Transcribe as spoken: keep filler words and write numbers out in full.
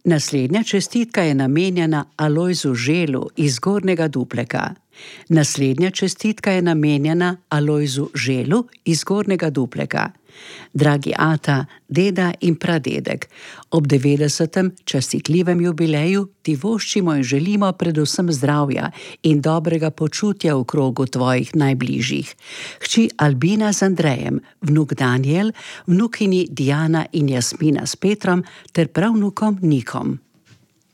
Naslednja čestitka je namenjena Alojzu Želu iz Gornjega Dupleka. Naslednja čestitka je namenjena Alojzu Želu iz Gornjega Dupleka. Dragi ata, deda in pradedek, ob devetdesetem častitljivem jubileju ti voščimo in želimo predvsem zdravja in dobrega počutja v krogu tvojih najbližjih. Hči Albina z Andrejem, vnuk Daniel, vnukini Diana in Jasmina s Petrom ter pravnukom Nikom.